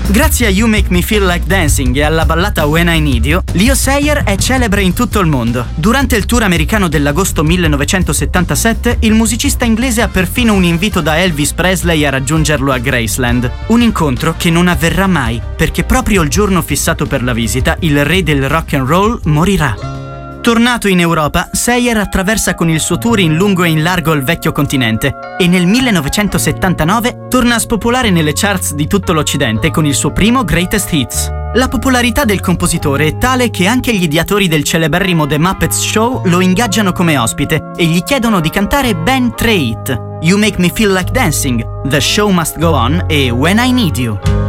Grazie a You Make Me Feel Like Dancing e alla ballata When I Need You, Leo Sayer è celebre in tutto il mondo. Durante il tour americano dell'agosto 1977, il musicista inglese ha perfino un invito da Elvis Presley a raggiungerlo a Graceland. Un incontro che non avverrà mai, perché proprio il giorno fissato per la visita, il re del rock and roll morirà. Tornato in Europa, Sayer attraversa con il suo tour in lungo e in largo il vecchio continente e nel 1979 torna a spopolare nelle charts di tutto l'Occidente con il suo primo Greatest Hits. La popolarità del compositore è tale che anche gli ideatori del celeberrimo The Muppets Show lo ingaggiano come ospite e gli chiedono di cantare ben 3 hit: You Make Me Feel Like Dancing, The Show Must Go On e When I Need You.